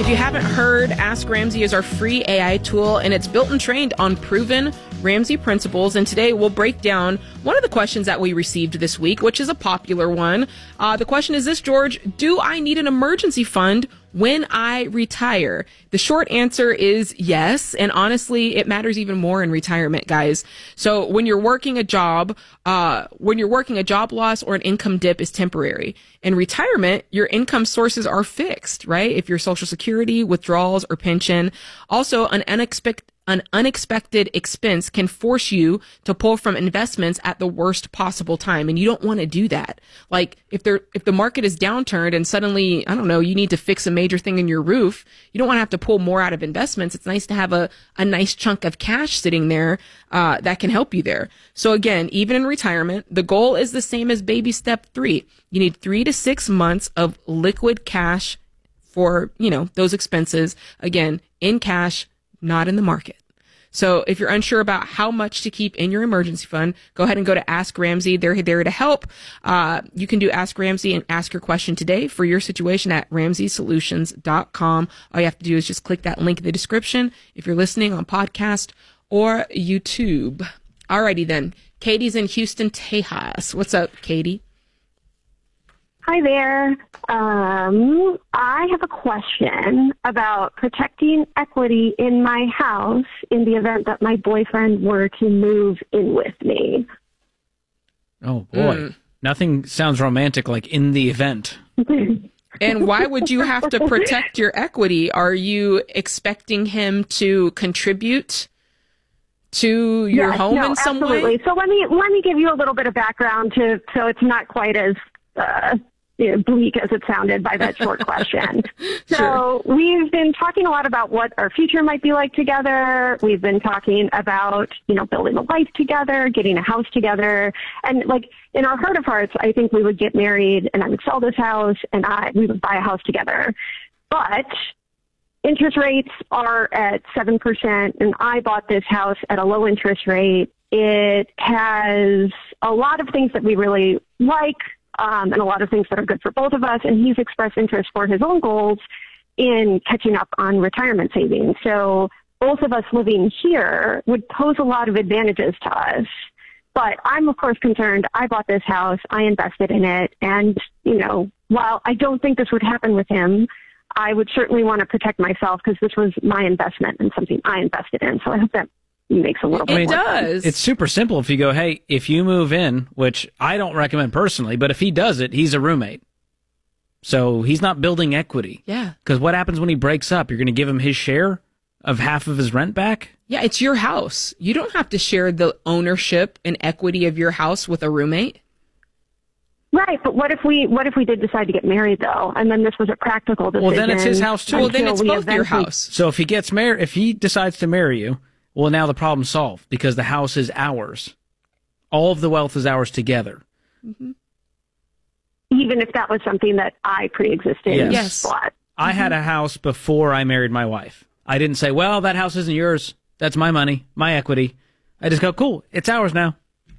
If you haven't heard, Ask Ramsey is our free AI tool, and it's built and trained on proven Ramsey principles. And today we'll break down one of the questions that we received this week, which is a popular one. The question is this, George: do I need an emergency fund when I retire? The short answer is yes. And honestly, it matters even more in retirement, guys. So when you're working a job, loss or an income dip is temporary. In retirement, your income sources are fixed, right? If your Social Security, withdrawals, or pension. Also, an unexpected expense can force you to pull from investments at the worst possible time. And you don't want to do that. Like if the market is downturned and suddenly, I don't know, you need to fix a major thing in your roof, you don't want to have to pull more out of investments. It's nice to have a nice chunk of cash sitting there, that can help you there. So again, even in retirement, the goal is the same as baby step 3. You need 3 to 6 months of liquid cash for, those expenses. Again, in cash, not in the market. So if you're unsure about how much to keep in your emergency fund, go ahead and go to Ask Ramsey. They're there to help. You can do Ask Ramsey and ask your question today for your situation at RamseySolutions.com. All you have to do is just click that link in the description if you're listening on podcast or YouTube. Alrighty then. Katie's in Houston, Tejas. What's up, Katie? Hi there. I have a question about protecting equity in my house in the event that my boyfriend were to move in with me. Oh, boy. Nothing sounds romantic like in the event. And why would you have to protect your equity? Are you expecting him to contribute to your home in some absolutely. way? So let me give you a little bit of background so it's not quite as bleak as it sounded by that short question. So we've been talking a lot about what our future might be like together. We've been talking about, building a life together, getting a house together. And like in our heart of hearts, I think we would get married and I would sell this house and we would buy a house together. But interest rates are at 7% and I bought this house at a low interest rate. It has a lot of things that we really like, and a lot of things that are good for both of us. And he's expressed interest for his own goals in catching up on retirement savings. So both of us living here would pose a lot of advantages to us. But I'm, of course, concerned. I bought this house. I invested in it. And, while I don't think this would happen with him, I would certainly want to protect myself because this was my investment and something I invested in. So I hope that makes a little bit It more does. sense. It's super simple if you go, hey, if you move in, which I don't recommend personally, but if he does it, he's a roommate. So he's not building equity. Yeah. Because what happens when he breaks up? You're going to give him his share of half of his rent back? Yeah, it's your house. You don't have to share the ownership and equity of your house with a roommate. Right, but what if we did decide to get married though, and then this was a practical decision? Well, then it's his house too. Well, then it's both your house. So if he gets married, if he decides to marry you, well, now the problem's solved because the house is ours. All of the wealth is ours together. Mm-hmm. Even if that was something that I pre-existed Yes. bought. I had a house before I married my wife. I didn't say, well, that house isn't yours. That's my money, my equity. I just go, cool, it's ours now.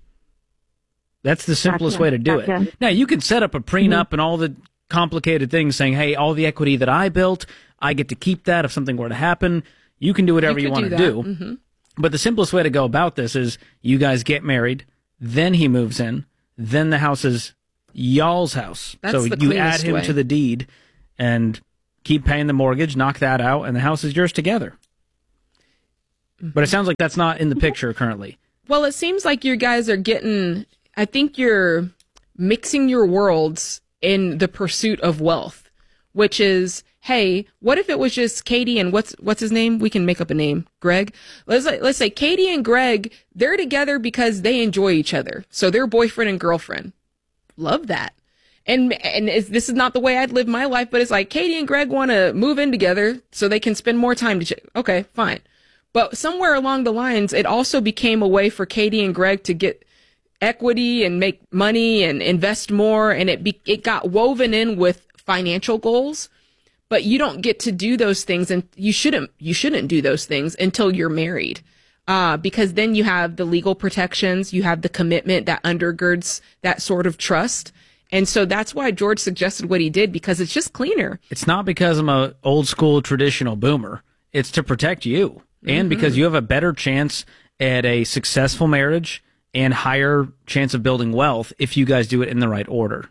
That's the simplest way to do it. Now, you can set up a prenup and all the complicated things saying, hey, all the equity that I built, I get to keep that if something were to happen. You can do whatever you want to do. Mm-hmm. But the simplest way to go about this is you guys get married, then he moves in, then the house is y'all's house. That's so the you add cleanest him way. to the deed and keep paying the mortgage, knock that out, and the house is yours together. Mm-hmm. But it sounds like that's not in the picture currently. Well, it seems like you guys are I think you're mixing your worlds in the pursuit of wealth, which is, hey, what if it was just Katie and what's his name? We can make up a name. Greg. Let's say Katie and Greg, they're together because they enjoy each other. So they're boyfriend and girlfriend. Love that. And this is not the way I'd live my life, but it's like Katie and Greg want to move in together so they can spend more time okay, fine. But somewhere along the lines, it also became a way for Katie and Greg to get equity and make money and invest more. And it got woven in with financial goals, but you don't get to do those things. And you shouldn't do those things until you're married. Because then you have the legal protections, you have the commitment that undergirds that sort of trust. And so that's why George suggested what he did, because it's just cleaner. It's not because I'm a old school traditional boomer. It's to protect you. And because you have a better chance at a successful marriage and higher chance of building wealth if you guys do it in the right order.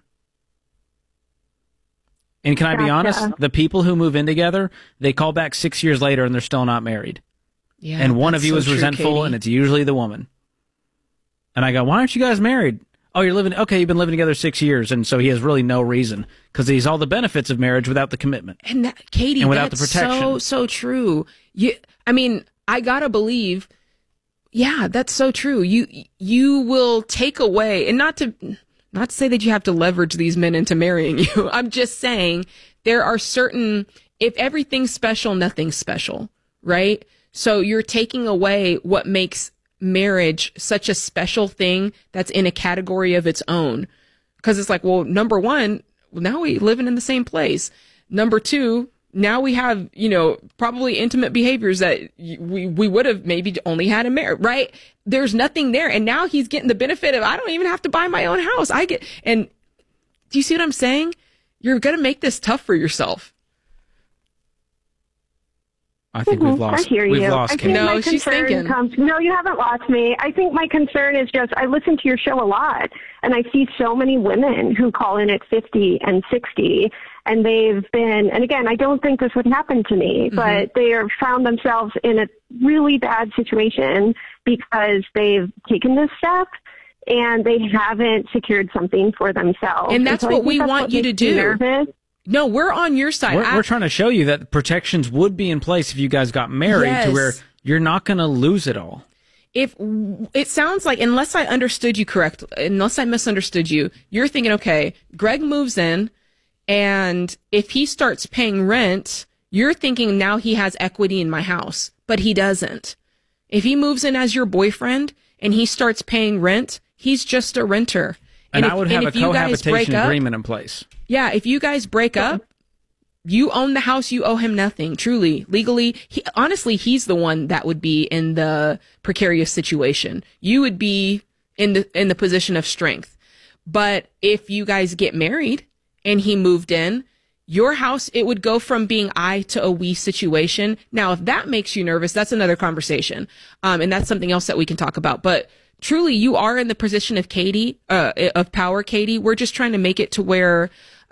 And can I be honest? The people who move in together, they call back 6 years later and they're still not married. Yeah, and one of you is resentful, Katie. and it's usually the woman. And I go, why aren't you guys married? Oh, you've been living together 6 years, and so he has really no reason, because he's all the benefits of marriage without the commitment. And that, Katie, and without that's the protection. so true. I gotta believe, yeah, that's so true. You will take away, and not to say that you have to leverage these men into marrying you. I'm just saying there are certain, if everything's special, nothing's special, right? So you're taking away what makes marriage such a special thing that's in a category of its own. Because it's like, well, number one, now we living in the same place. Number two, now we have, probably intimate behaviors that we would have maybe only had in marriage, right? There's nothing there. And now he's getting the benefit of, I don't even have to buy my own house. And do you see what I'm saying? You're going to make this tough for yourself. I think we've lost. I hear you. We've lost Katie. No, she's thinking. No, you haven't lost me. I think my concern is just, I listen to your show a lot, and I see so many women who call in at 50 and 60, and they've been, and again, I don't think this would happen to me, but they have found themselves in a really bad situation because they've taken this step and they haven't secured something for themselves. And that's what we want you to do. Nervous. No, we're on your side. We're trying to show you that protections would be in place if you guys got married, to where you're not going to lose it all. If it sounds like, unless I understood you correctly, unless I misunderstood you, you're thinking, okay, Greg moves in, and if he starts paying rent, you're thinking now he has equity in my house, but he doesn't. If he moves in as your boyfriend and he starts paying rent, he's just a renter. And I would have a cohabitation agreement in place. Yeah, if you guys break up, you own the house, you owe him nothing, truly. Legally, honestly, he's the one that would be in the precarious situation. You would be in the position of strength. But if you guys get married and he moved in, your house, it would go from being I to a we situation. Now, if that makes you nervous, that's another conversation. And that's something else that we can talk about. But truly, you are in the position of Katie, of power, Katie. We're just trying to make it to where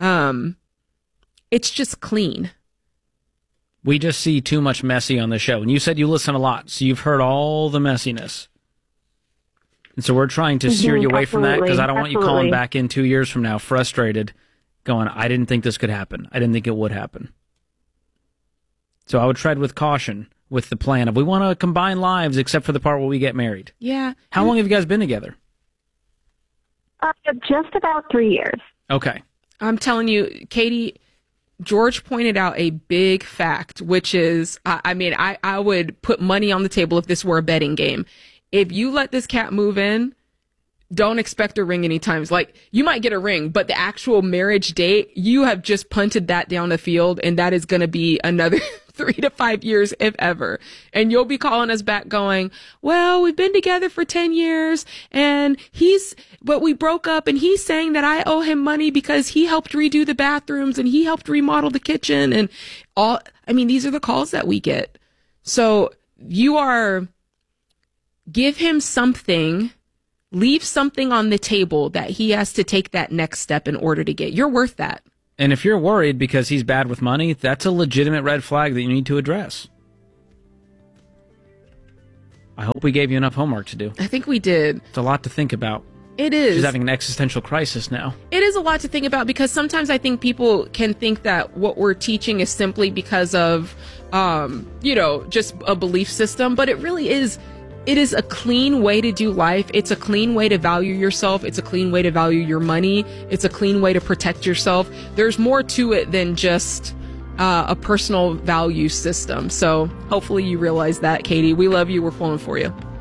it's just clean. We just see too much messy on the show. And you said you listen a lot, so you've heard all the messiness. And so we're trying to steer you away from that, because I don't want you calling back in 2 years from now frustrated, going, I didn't think this could happen. I didn't think it would happen. So I would tread with caution with the plan of, we want to combine lives except for the part where we get married. Yeah. How long have you guys been together? Just about 3 years. Okay. I'm telling you, Katie, George pointed out a big fact, which is, I would put money on the table if this were a betting game. If you let this cat move in, don't expect a ring anytime. Like, you might get a ring, but the actual marriage date, you have just punted that down the field, and that is going to be another 3 to 5 years, if ever. And you'll be calling us back going, well, we've been together for 10 years, but we broke up, and he's saying that I owe him money because he helped redo the bathrooms and he helped remodel the kitchen and all. I mean, these are the calls that we get. So give him something. Leave something on the table that he has to take that next step in order to get. You're worth that. And if you're worried because he's bad with money, that's a legitimate red flag that you need to address. I hope we gave you enough homework to do. I think we did. It's a lot to think about. It is. She's having an existential crisis now. It is a lot to think about, because sometimes I think people can think that what we're teaching is simply because of, just a belief system, but it really is. It is a clean way to do life. It's a clean way to value yourself. It's a clean way to value your money. It's a clean way to protect yourself. There's more to it than just a personal value system. So hopefully you realize that, Katie. We love you. We're pulling for you.